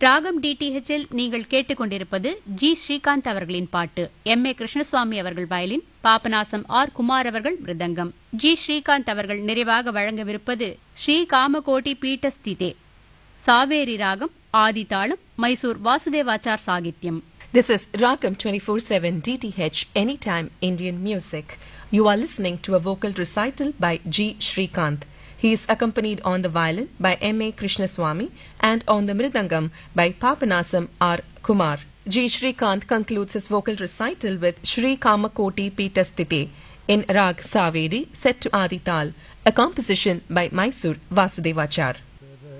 ராகம் டிடிஹெச்சில் நீங்கள் கேட்டுக்கொண்டிருப்பது ஜி ஸ்ரீகாந்த் அவர்களின் பாட்டு. M.A. கிருஷ்ணசுவாமி அவர்கள் வயலின், பாபநாசம் ஆர். குமார் அவர்கள் மிருதங்கம். ஜி ஸ்ரீகாந்த் அவர்கள் நிறைவாக வழங்கவிருப்பது ஸ்ரீ காமகோட்டி பீட்டஸ்திதே, சாவேரி ராகம், ஆதிதாளம், Mysore Vasudevachar சாகித்யம். This is Ragam 24/7 DTH Anytime Indian Music. You are listening to a vocal recital by G. Srikanth. He is accompanied on the violin by M.A. Krishnaswamy and on the mridangam by Papanasam R. Kumar. G. Srikanth concludes his vocal recital with Shri Kamakoti Pītasthite in Rag Saveri set to Adi Tal, a composition by Mysore Vasudevachar.